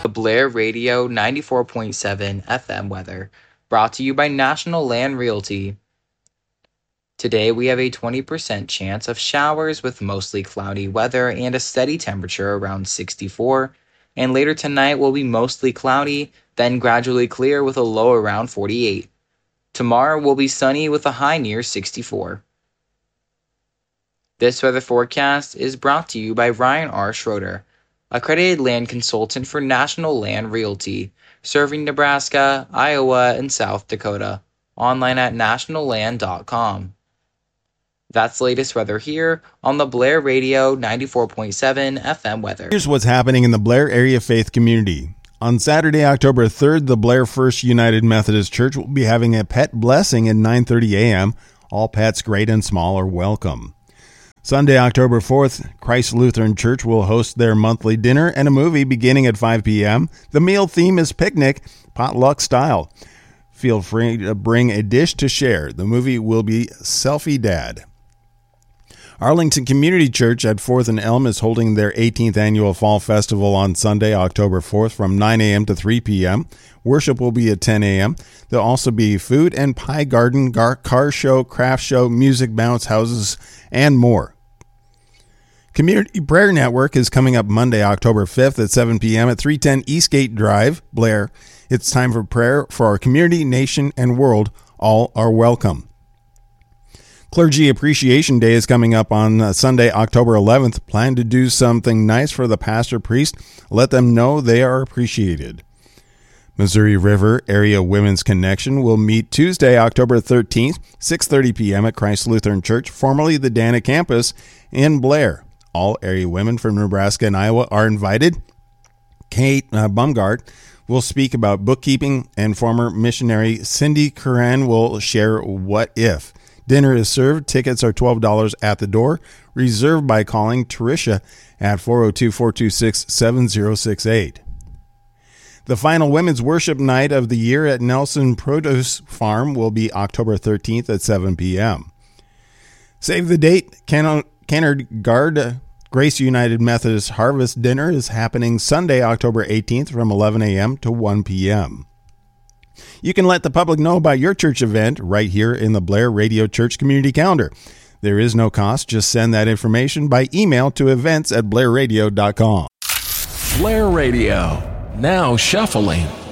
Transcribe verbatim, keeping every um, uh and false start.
the Blair Radio ninety-four point seven F M weather, brought to you by National Land Realty. Today we have a twenty percent chance of showers with mostly cloudy weather and a steady temperature around sixty-four, and later tonight will be mostly cloudy, then gradually clear with a low around forty-eight. Tomorrow will be sunny with a high near sixty-four. This weather forecast is brought to you by Ryan R. Schroeder, accredited land consultant for National Land Realty, serving Nebraska, Iowa, and South Dakota. Online at national land dot com. That's the latest weather here on the Blair Radio ninety-four point seven F M weather. Here's what's happening in the Blair area faith community. On Saturday, October third, the Blair First United Methodist Church will be having a pet blessing at nine thirty a.m. All pets, great and small, are welcome. Sunday, October fourth, Christ Lutheran Church will host their monthly dinner and a movie beginning at five p.m. The meal theme is picnic, potluck style. Feel free to bring a dish to share. The movie will be Selfie Dad. Arlington Community Church at fourth and Elm is holding their eighteenth annual Fall Festival on Sunday, October fourth from nine a.m. to three p.m. Worship will be at ten a.m. There'll also be food and pie garden, gar- car show, craft show, music bounce houses, and more. Community Prayer Network is coming up Monday, October fifth at seven p.m. at three ten Eastgate Drive, Blair. It's time for prayer for our community, nation, and world. All are welcome. Clergy Appreciation Day is coming up on uh, Sunday, October eleventh. Plan to do something nice for the pastor priest. Let them know they are appreciated. Missouri River Area Women's Connection will meet Tuesday, October thirteenth, six thirty p.m. at Christ Lutheran Church, formerly the Dana campus in Blair. All area women from Nebraska and Iowa are invited. Kate uh, Bumgard will speak about bookkeeping, and former missionary Cindy Curran will share What If. Dinner is served. Tickets are twelve dollars at the door. Reserved by calling Tricia at four oh two, four two six, seven oh six eight. The final women's worship night of the year at Nelson Produce Farm will be October thirteenth at seven p.m. Save the date. Ken- Kennard Guard Grace United Methodist Harvest Dinner is happening Sunday, October eighteenth from eleven a.m. to one p.m. You can let the public know about your church event right here in the Blair Radio Church Community Calendar. There is no cost. Just send that information by email to events at blair radio dot com. Blair Radio, now shuffling.